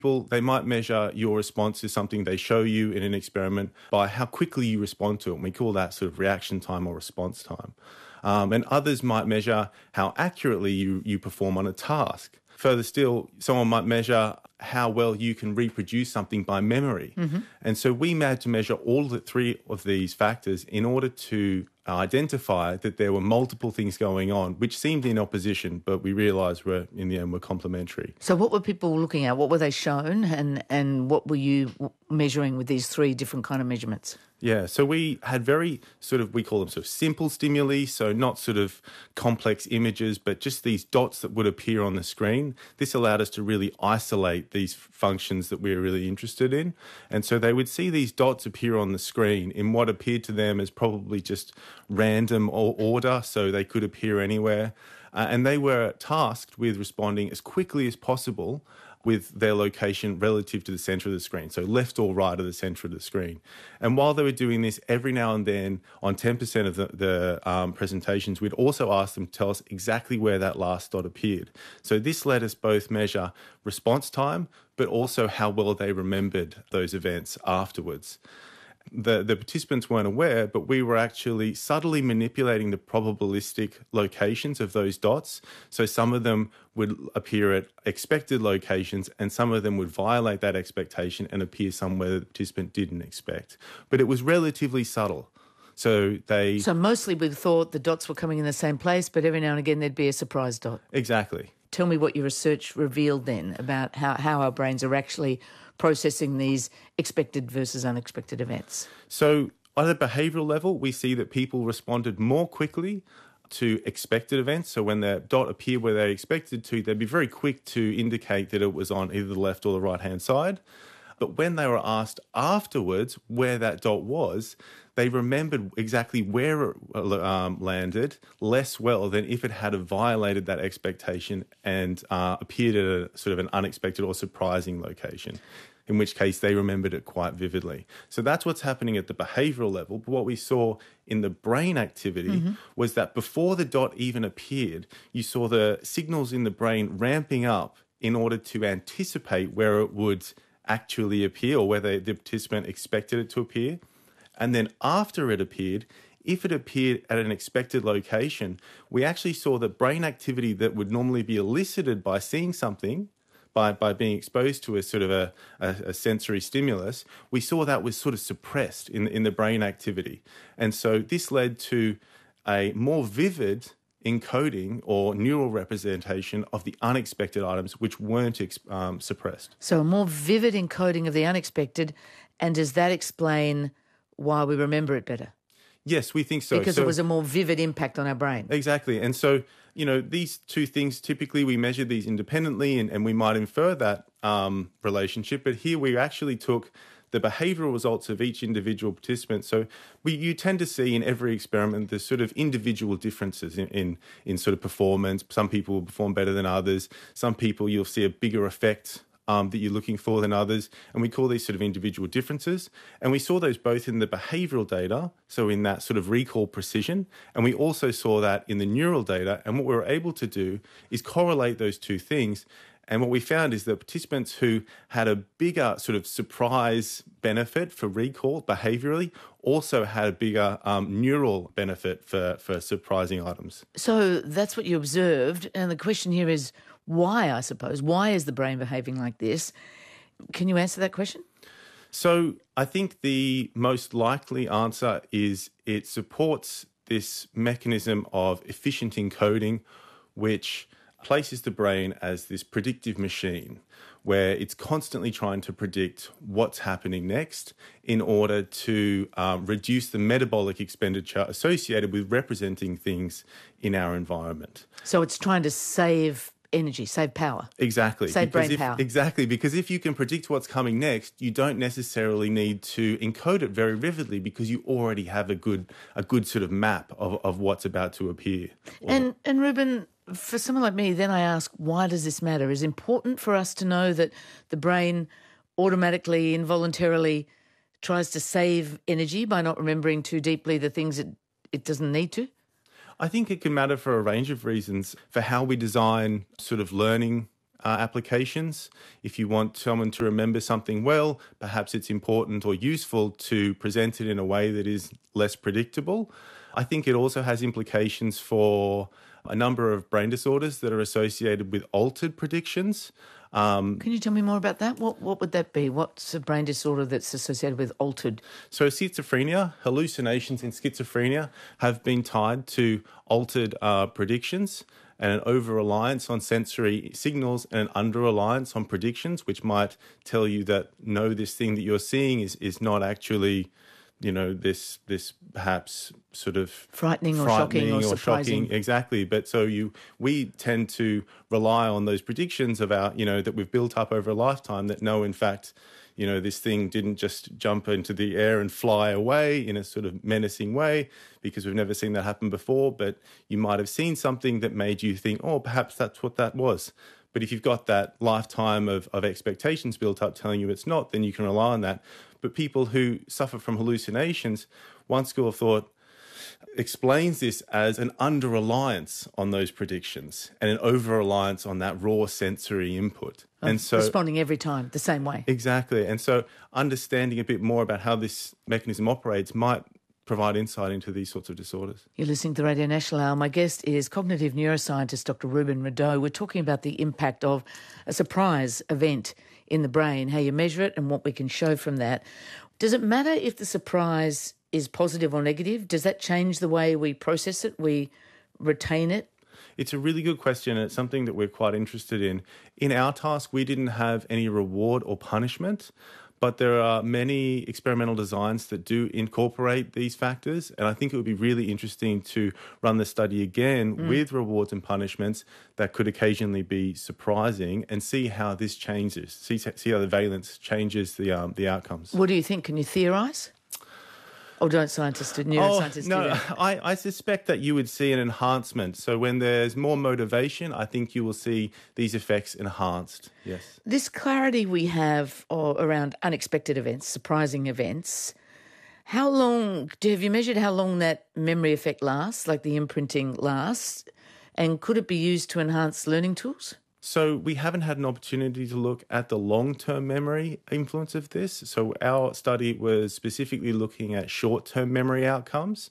Well, they might measure your response to something they show you in an experiment by how quickly you respond to it. And we call that sort of reaction time or response time. And others might measure how accurately you perform on a task. Further still, someone might measure how well you can reproduce something by memory. And so we had to measure all the three of these factors in order to identify that there were multiple things going on, which seemed in opposition, but we realised in the end were complementary. So what were people looking at? What were they shown, and what were you measuring with these three different kind of measurements? Yeah, so we had very we call them sort of simple stimuli, so not sort of complex images, but just these dots that would appear on the screen. This allowed us to really isolate these functions that we were really interested in. And so they would see these dots appear on the screen in what appeared to them as probably just random order, so they could appear anywhere. And they were tasked with responding as quickly as possible with their location relative to the centre of the screen, so left or right of the centre of the screen. And while they were doing this, every now and then on 10% of the presentations, we'd also ask them to tell us exactly where that last dot appeared. So this let us both measure response time, but also how well they remembered those events afterwards. The participants weren't aware, but we were actually subtly manipulating the probabilistic locations of those dots. So some of them would appear at expected locations and some of them would violate that expectation and appear somewhere the participant didn't expect. But it was relatively subtle. So mostly we thought the dots were coming in the same place, but every now and again there'd be a surprise dot. Exactly. Tell me what your research revealed then about how our brains are actually processing these expected versus unexpected events. So on a behavioural level, we see that people responded more quickly to expected events. So when the dot appeared where they expected to, they'd be very quick to indicate that it was on either the left or the right-hand side. But when they were asked afterwards where that dot was, they remembered exactly where it landed less well than if it had violated that expectation and appeared at a sort of an unexpected or surprising location, in which case they remembered it quite vividly. So that's what's happening at the behavioural level. But what we saw in the brain activity was that before the dot even appeared, you saw the signals in the brain ramping up in order to anticipate where it would actually appear or whether the participant expected it to appear. And then after it appeared, if it appeared at an expected location, we actually saw that brain activity that would normally be elicited by seeing something, by being exposed to a sort of a sensory stimulus, we saw that was sort of suppressed in the brain activity. And so this led to a more vivid encoding or neural representation of the unexpected items which weren't suppressed. So a more vivid encoding of the unexpected, and does that explain why we remember it better? Yes, we think so. Because it was a more vivid impact on our brain. Exactly. And so, these two things, typically we measure these independently and we might infer that relationship. But here we actually took the behavioural results of each individual participant. So you tend to see in every experiment there's sort of individual differences in sort of performance. Some people will perform better than others. Some people you'll see a bigger effect that you're looking for than others. And we call these sort of individual differences. And we saw those both in the behavioural data, so in that sort of recall precision, and we also saw that in the neural data. And what we were able to do is correlate those two things. And what we found is that participants who had a bigger sort of surprise benefit for recall behaviourally also had a bigger neural benefit for surprising items. So that's what you observed. And the question here is why, I suppose. Why is the brain behaving like this? Can you answer that question? So I think the most likely answer is it supports this mechanism of efficient encoding, which places the brain as this predictive machine where it's constantly trying to predict what's happening next in order to reduce the metabolic expenditure associated with representing things in our environment. So it's trying to save energy, save power. Exactly. Save brain power. Exactly, because if you can predict what's coming next, you don't necessarily need to encode it very vividly because you already have a good sort of map of what's about to appear. And Ruben, for someone like me, then I ask, why does this matter? Is it important for us to know that the brain automatically, involuntarily tries to save energy by not remembering too deeply the things it doesn't need to? I think it can matter for a range of reasons for how we design sort of learning applications. If you want someone to remember something well, perhaps it's important or useful to present it in a way that is less predictable. I think it also has implications for a number of brain disorders that are associated with altered predictions. Can you tell me more about that? What would that be? What's a brain disorder that's associated with altered? So schizophrenia, hallucinations in schizophrenia have been tied to altered predictions and an over-reliance on sensory signals and an under-reliance on predictions, which might tell you that, no, this thing that you're seeing is not actually, this perhaps sort of frightening or shocking or surprising. Exactly. But we tend to rely on those predictions of our, that we've built up over a lifetime that no, in fact, this thing didn't just jump into the air and fly away in a sort of menacing way, because we've never seen that happen before. But you might have seen something that made you think, oh, perhaps that's what that was. But if you've got that lifetime of expectations built up telling you it's not, then you can rely on that. But people who suffer from hallucinations, one school of thought explains this as an under-reliance on those predictions and an over-reliance on that raw sensory input. And so responding every time the same way. Exactly. And so understanding a bit more about how this mechanism operates might provide insight into these sorts of disorders. You're listening to Radio National Hour. My guest is cognitive neuroscientist Dr. Ruben Rideau. We're talking about the impact of a surprise event in the brain, how you measure it and what we can show from that. Does it matter if the surprise is positive or negative? Does that change the way we process it, we retain it? It's a really good question, and it's something that we're quite interested in. In our task, we didn't have any reward or punishment, but there are many experimental designs that do incorporate these factors, and I think it would be really interesting to run the study again with rewards and punishments that could occasionally be surprising, and see how this changes, see how the valence changes the outcomes. What do you think? Can you theorise? Or don't neuroscientists do that? I suspect that you would see an enhancement. So when there's more motivation, I think you will see these effects enhanced, yes. This clarity we have around unexpected events, surprising events, have you measured how long that memory effect lasts, like the imprinting lasts? And could it be used to enhance learning tools? So we haven't had an opportunity to look at the long-term memory influence of this. So our study was specifically looking at short-term memory outcomes.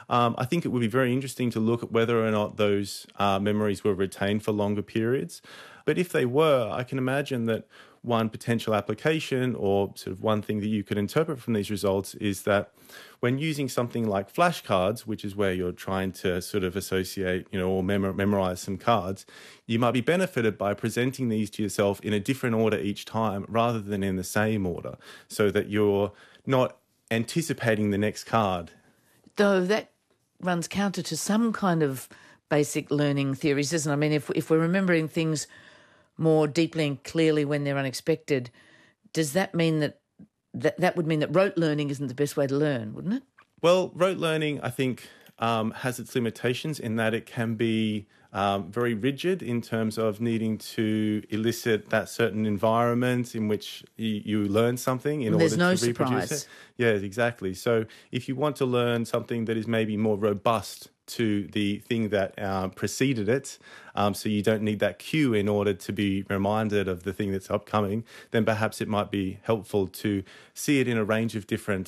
I think it would be very interesting to look at whether or not those memories were retained for longer periods. But if they were, I can imagine that one potential application or sort of one thing that you could interpret from these results is that when using something like flashcards, which is where you're trying to sort of associate, or memorize some cards, you might be benefited by presenting these to yourself in a different order each time rather than in the same order, so that you're not anticipating the next card. Though that runs counter to some kind of basic learning theories, doesn't it? I mean, if we're remembering things more deeply and clearly when they're unexpected, does that mean that would mean that rote learning isn't the best way to learn, wouldn't it? Well, rote learning, I think, has its limitations in that it can be very rigid in terms of needing to elicit that certain environment in which you learn something in order to reproduce surprise. it. Yeah, exactly. So if you want to learn something that is maybe more robust to the thing that preceded it, so you don't need that cue in order to be reminded of the thing that's upcoming, then perhaps it might be helpful to see it in a range of different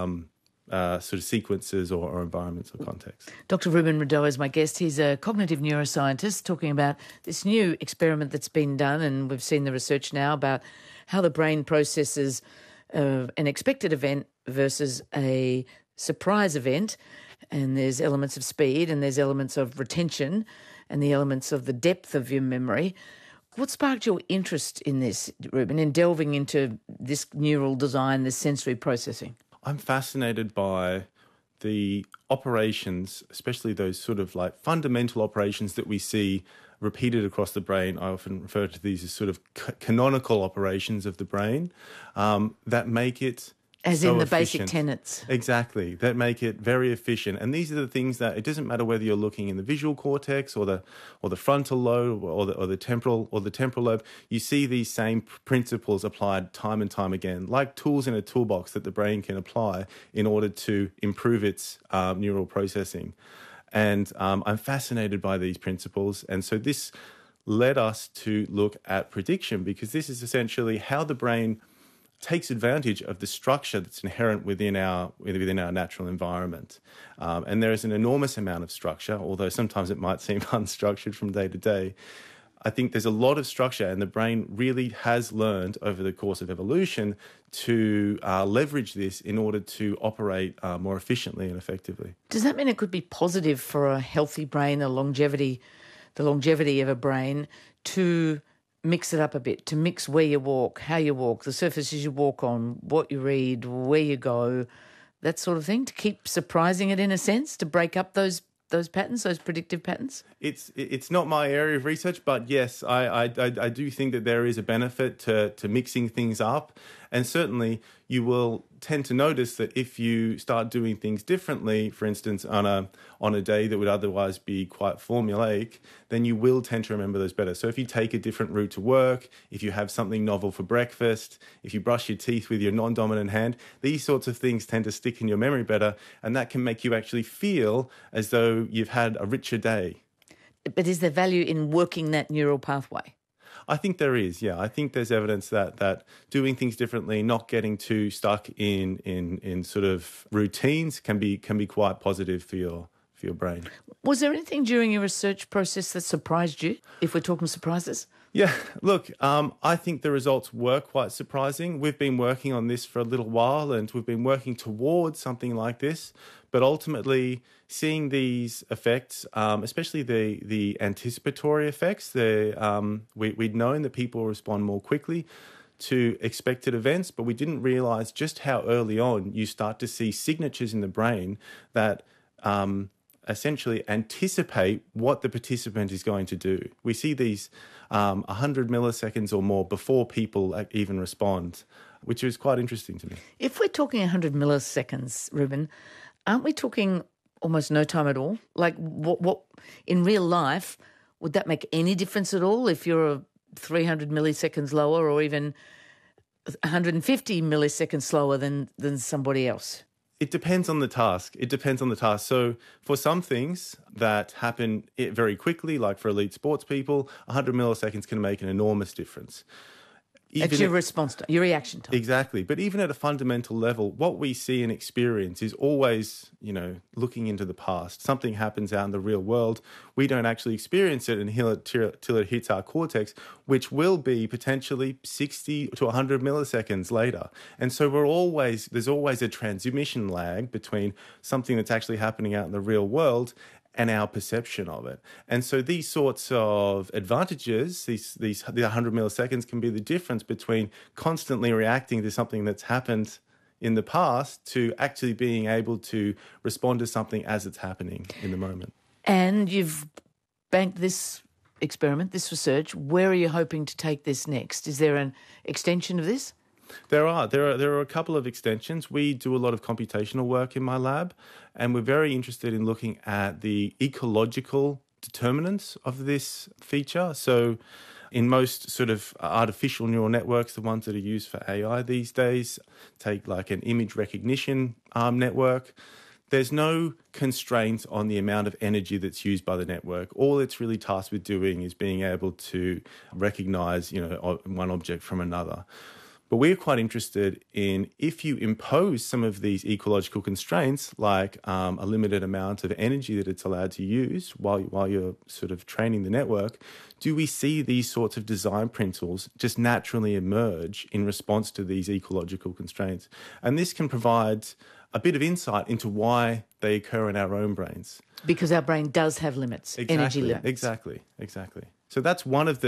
sort of sequences or environments or contexts. Dr. Ruben Rideau is my guest. He's a cognitive neuroscientist talking about this new experiment that's been done, and we've seen the research now about how the brain processes an expected event versus a surprise event. And there's elements of speed and there's elements of retention and the elements of the depth of your memory. What sparked your interest in this, Ruben, in delving into this neural design, this sensory processing? I'm fascinated by the operations, especially those sort of like fundamental operations that we see repeated across the brain. I often refer to these as sort of canonical operations of the brain that make it as so in the efficient. Basic tenets. Exactly, that make it very efficient. And these are the things that it doesn't matter whether you're looking in the visual cortex or the frontal lobe or the temporal lobe. You see these same principles applied time and time again, like tools in a toolbox that the brain can apply in order to improve its neural processing. And I'm fascinated by these principles. And so this led us to look at prediction, because this is essentially how the brain takes advantage of the structure that's inherent within our natural environment. And there is an enormous amount of structure, although sometimes it might seem unstructured from day to day. I think there's a lot of structure, and the brain really has learned over the course of evolution to leverage this in order to operate more efficiently and effectively. Does that mean it could be positive for a healthy brain, the longevity of a brain, to mix it up a bit, to mix where you walk, how you walk, the surfaces you walk on, what you read, where you go, that sort of thing, to keep surprising it in a sense, to break up those patterns, those predictive patterns? It's not my area of research, but yes, I do think that there is a benefit to mixing things up. And certainly you will tend to notice that if you start doing things differently, for instance, on a day that would otherwise be quite formulaic, then you will tend to remember those better. So if you take a different route to work, if you have something novel for breakfast, if you brush your teeth with your non-dominant hand, these sorts of things tend to stick in your memory better, and that can make you actually feel as though you've had a richer day. But is there value in working that neural pathway? I think there is, yeah. I think there's evidence that doing things differently, not getting too stuck in sort of routines can be quite positive for your brain. Was there anything during your research process that surprised you, if we're talking surprises? Yeah, look, I think the results were quite surprising. We've been working on this for a little while, and we've been working towards something like this. But ultimately, seeing these effects, especially the anticipatory effects, we'd known that people respond more quickly to expected events, but we didn't realise just how early on you start to see signatures in the brain that essentially anticipate what the participant is going to do. We see these 100 milliseconds or more before people even respond, which is quite interesting to me. If we're talking 100 milliseconds, Ruben, aren't we talking almost no time at all? Like, what in real life, would that make any difference at all if you're 300 milliseconds lower or even 150 milliseconds slower than somebody else? It depends on the task. So for some things that happen very quickly, like for elite sports people, 100 milliseconds can make an enormous difference. It's your response time, your reaction time. Exactly. But even at a fundamental level, what we see and experience is always, looking into the past. Something happens out in the real world. We don't actually experience it until it hits our cortex, which will be potentially 60 to 100 milliseconds later. And so there's always a transmission lag between something that's actually happening out in the real world and our perception of it. And so these sorts of advantages, the 100 milliseconds, can be the difference between constantly reacting to something that's happened in the past to actually being able to respond to something as it's happening in the moment. And you've banked this experiment, this research. Where are you hoping to take this next? Is there an extension of this? There are a couple of extensions. We do a lot of computational work in my lab, and we're very interested in looking at the ecological determinants of this feature. So in most sort of artificial neural networks, the ones that are used for AI these days, take like an image recognition network, there's no constraint on the amount of energy that's used by the network. All it's really tasked with doing is being able to recognize, one object from another. But we're quite interested in, if you impose some of these ecological constraints, like a limited amount of energy that it's allowed to use while you're sort of training the network, do we see these sorts of design principles just naturally emerge in response to these ecological constraints? And this can provide a bit of insight into why they occur in our own brains. Because our brain does have limits, energy limits. Exactly. So that's one of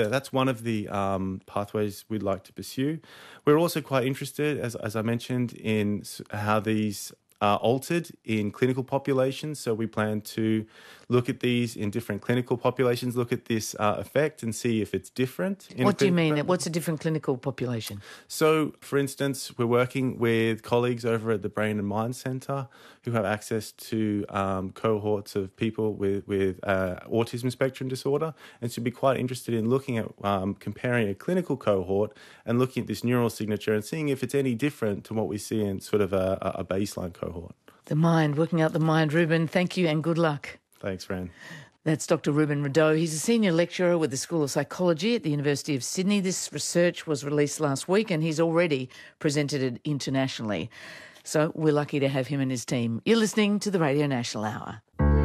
the pathways we'd like to pursue. We're also quite interested, as I mentioned, in how these are altered in clinical populations. So we plan to look at these in different clinical populations, look at this effect and see if it's different. What do you mean? What's a different clinical population? So, for instance, we're working with colleagues over at the Brain and Mind Centre who have access to cohorts of people with autism spectrum disorder, and should be quite interested in looking at comparing a clinical cohort and looking at this neural signature and seeing if it's any different to what we see in sort of a baseline cohort. The mind, working out the mind. Ruben, thank you and good luck. Thanks, Fran. That's Dr. Ruben Rideau. He's a senior lecturer with the School of Psychology at the University of Sydney. This research was released last week and he's already presented it internationally. So we're lucky to have him and his team. You're listening to the Radio National Hour.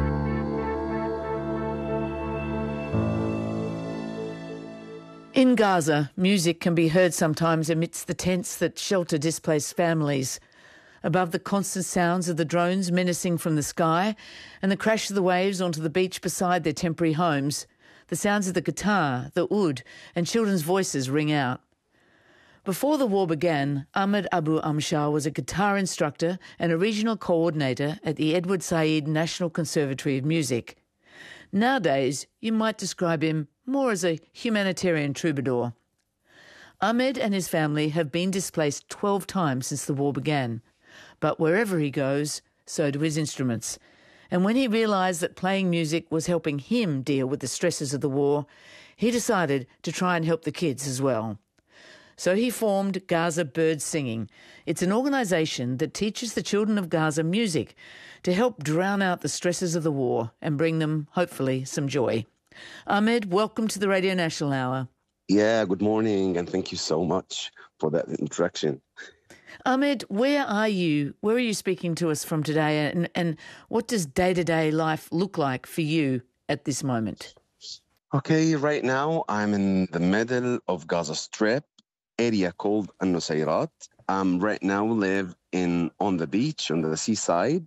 In Gaza, music can be heard sometimes amidst the tents that shelter displaced families. Above the constant sounds of the drones menacing from the sky and the crash of the waves onto the beach beside their temporary homes, the sounds of the guitar, the oud and children's voices ring out. Before the war began, Ahmed Abu Amshar was a guitar instructor and a regional coordinator at the Edward Said National Conservatory of Music. Nowadays, you might describe him more as a humanitarian troubadour. Ahmed and his family have been displaced 12 times since the war began. But wherever he goes, so do his instruments. And when he realised that playing music was helping him deal with the stresses of the war, he decided to try and help the kids as well. So he formed Gaza Birds Singing. It's an organisation that teaches the children of Gaza music to help drown out the stresses of the war and bring them, hopefully, some joy. Ahmed, welcome to the Radio National Hour. Yeah, good morning, and thank you so much for that introduction. Ahmed, where are you? Where are you speaking to us from today? And what does day-to-day life look like for you at this moment? Okay, right now I'm in the middle of Gaza Strip, area called Al-Nusayrat. Right now live on the beach, on the seaside.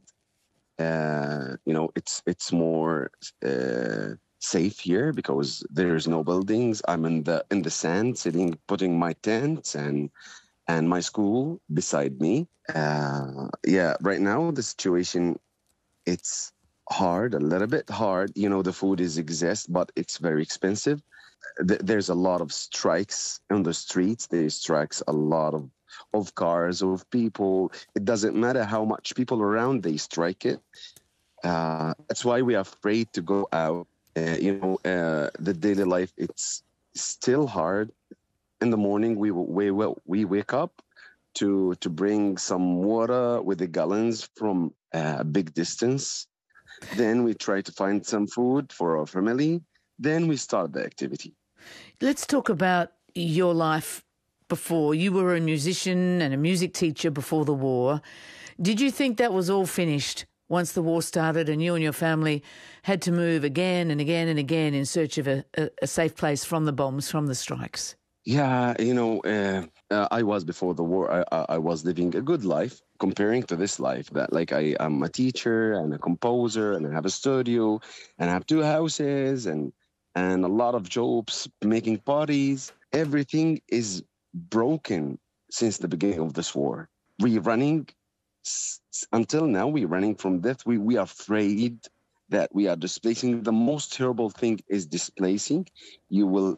It's more safe here because there's no buildings. I'm in the sand, putting my tents and my school beside me. Right now the situation, it's hard, a little bit hard. The food exists, but it's very expensive. There's a lot of strikes on the streets. There's strikes a lot of cars, of people. It doesn't matter how much people around, they strike it. That's why we are afraid to go out. The daily life, it's still hard. In the morning, we wake up to bring some water with the gallons from a big distance. Then we try to find some food for our family. Then we start the activity. Let's talk about your life before. You were a musician and a music teacher before the war. Did you think that was all finished once the war started and you and your family had to move again and again and again in search of a safe place from the bombs, from the strikes? Yeah, I was before the war. I was living a good life comparing to this life. That I am a teacher and a composer, and I have a studio, and I have 2 houses, and a lot of jobs, making parties. Everything is broken since the beginning of this war. We're running until now. We're running from death. We are afraid that we are displacing. The most terrible thing is displacing. You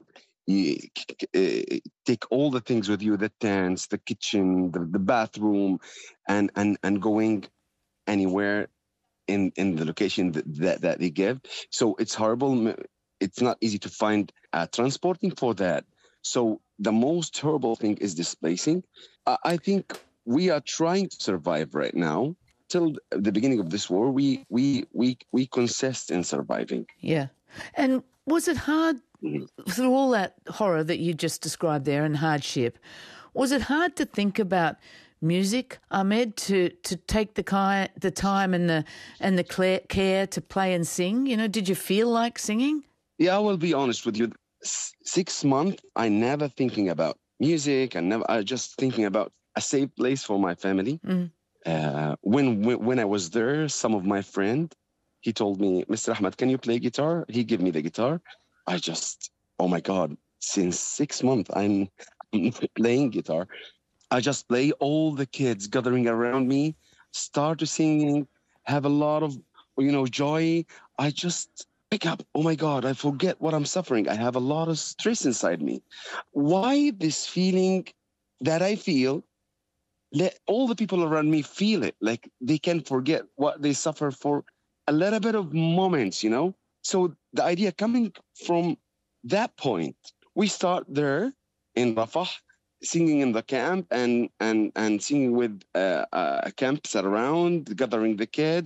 take all the things with you, the tents, the kitchen, the bathroom, and going anywhere in the location that they give. So it's horrible. It's not easy to find transporting for that. So the most horrible thing is displacing. I think we are trying to survive right now. Till the beginning of this war, we consist in surviving. Yeah. And was it hard through all that horror that you just described there and hardship? Was it hard to think about music, Ahmed, to take the time and the care to play and sing? Did you feel like singing? Yeah, I will be honest with you. 6 months, I never thinking about music. I just thinking about a safe place for my family. Mm. When I was there, some of my friend, he told me, Mr. Ahmed, can you play guitar? He gave me the guitar. I just, oh my God, since 6 months, I'm playing guitar. I just play, all the kids gathering around me, start to singing, have a lot of, joy. I just pick up, oh my God, I forget what I'm suffering. I have a lot of stress inside me. Why this feeling that I feel, let all the people around me feel it, like they can forget what they suffer for a little bit of moments, So the idea coming from that point, we start there in Rafah, singing in the camp and singing with camps around, gathering the kids.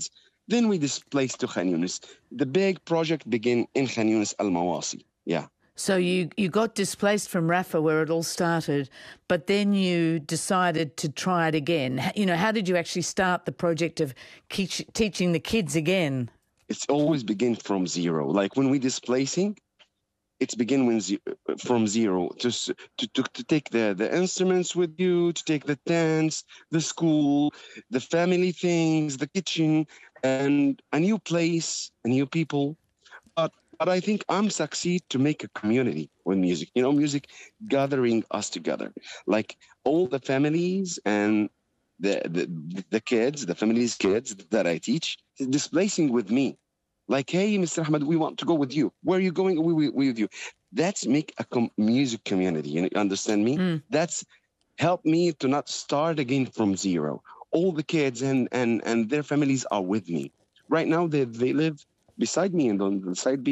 Then we displaced to Khan Yunis. The big project began in Khan Yunis Al Mawasi. Yeah. So you got displaced from Rafah where it all started, but then you decided to try it again. How did you actually start the project of teaching the kids again? It's always begin from zero. Like when we displacing, it's begin from zero to take the instruments with you, to take the tents, the school, the family things, the kitchen, and a new place, a new people. But I think I'm succeed to make a community with music. Music gathering us together, like all the families and the kids, the families' kids that I teach, displacing with me. Like, hey, Mr. Ahmed, we want to go with you. Where are you going? We with you. That's make a music community. You understand me? That's helped me to not start again from zero. All the kids and their families are with me. Right now, they live beside me and on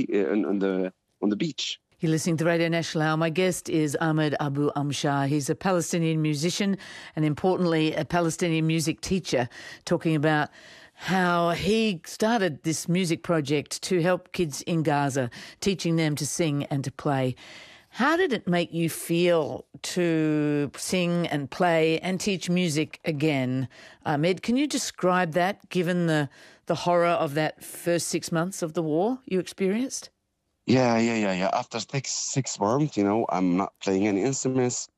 the beach. You're listening to Radio National. My guest is Ahmed Abu Amshar. He's a Palestinian musician and, importantly, a Palestinian music teacher, talking about how he started this music project to help kids in Gaza, teaching them to sing and to play. How did it make you feel to sing and play and teach music again? Ahmed, can you describe that, given the horror of that first 6 months of the war you experienced? Yeah. After six months, I'm not playing any instruments.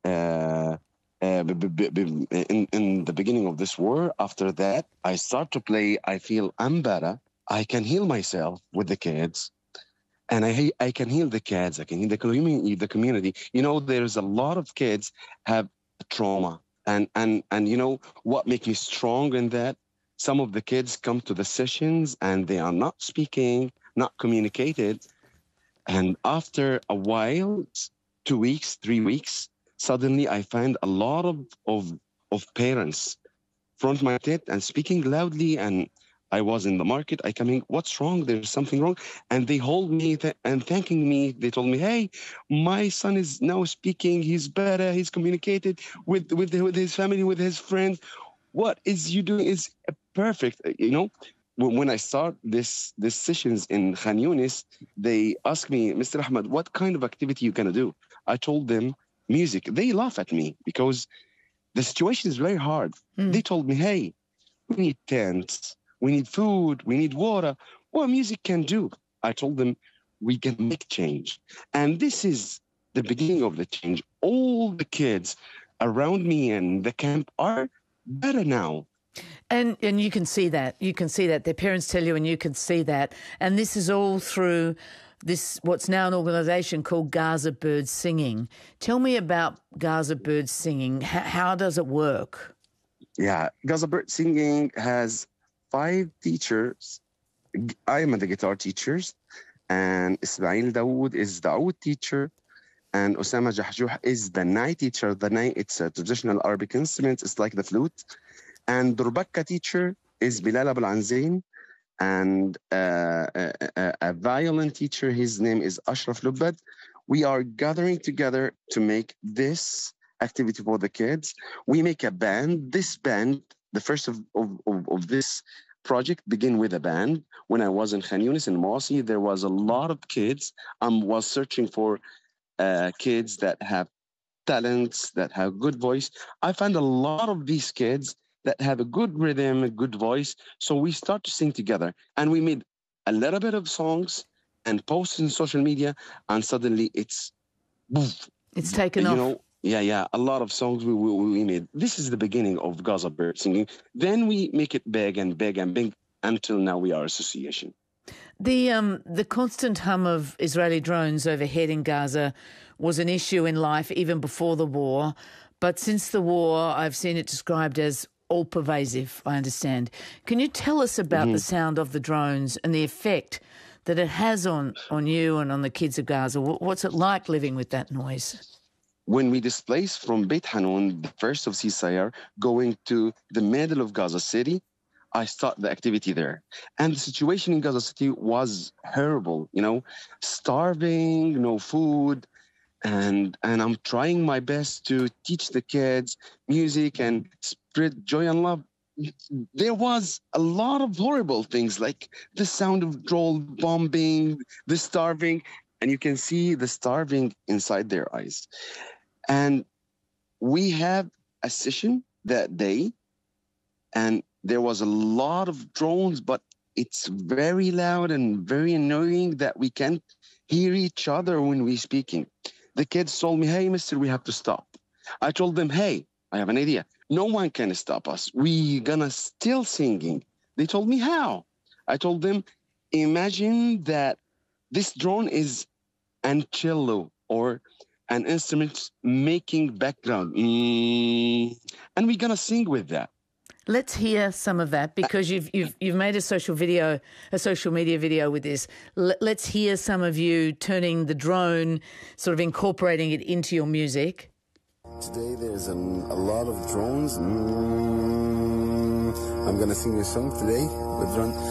In the beginning of this war, after that, I start to play. I feel I'm better. I can heal myself with the kids, and I can heal the kids. I can heal the community. There's a lot of kids have trauma, and what makes me strong in that? Some of the kids come to the sessions and they are not speaking, not communicated. And after a while, 2 weeks, 3 weeks, suddenly I find a lot of parents front my tent and speaking loudly. And I was in the market. I come in, what's wrong? There's something wrong. And they hold me and thanking me. They told me, hey, my son is now speaking. He's better. He's communicated with his family, with his friends. What is you doing is perfect. When I start this sessions in Khan Yunis, they ask me, Mr. Ahmed, what kind of activity you gonna do? I told them music. They laugh at me because the situation is very hard. They told me, hey, we need tents, we need food, we need water. What music can do? I told them, we can make change. And this is the beginning of the change. All the kids around me and the camp are better now. And you can see that. You can see that. Their parents tell you, and you can see that. And this is all through this, what's now an organisation called Gaza Birds Singing. Tell me about Gaza Birds Singing. How does it work? Yeah, Gaza Birds Singing has 5 teachers. I am the guitar teachers, and Ismail Dawood is the oud teacher, and Osama Jahjouh is the nai teacher. The nai, it's a traditional Arabic instrument. It's like the flute. And Durbakka teacher is Bilal Abul Anzain, and a violin teacher, his name is Ashraf Lubbad. We are gathering together to make this activity for the kids. We make a band. This band, the first of this project begin with a band. When I was in Khan Yunis and Mawasi, there was a lot of kids. I was searching for kids that have talents, that have good voice. I found a lot of these kids that have a good rhythm, a good voice. So we start to sing together, and we made a little bit of songs and posts in social media, and suddenly it's taken off. A lot of songs we made. This is the beginning of Gaza Bird Singing. Then we make it big and big and big until now we are association. The constant hum of Israeli drones overhead in Gaza was an issue in life even before the war. But since the war, I've seen it described as all pervasive, I understand. Can you tell us about the sound of the drones and the effect that it has on you and on the kids of Gaza? What's it like living with that noise? When we displaced from Beit Hanun, the first of ceasefire, going to the middle of Gaza City, I started the activity there. And the situation in Gaza City was horrible, starving, no food. And I'm trying my best to teach the kids music and spread joy and love. there was a lot of horrible things, like the sound of drone bombing, the starving, and you can see the starving inside their eyes. And we have a session that day, and there was a lot of drones, but it's very loud and very annoying that we can't hear each other when we're speaking. The kids told me, "Hey, mister, we have to stop." I told them, "Hey, I have an idea. No one can stop us. We gonna still singing." They told me, "How?" I told them, "Imagine that this drone is an cello or an instrument making background, and we're gonna sing with that." Let's hear some of that, because you've made a social media video with this. Let's hear some of you turning the drone, sort of incorporating it into your music. Today there's a lot of drones. I'm gonna sing a song today with drone.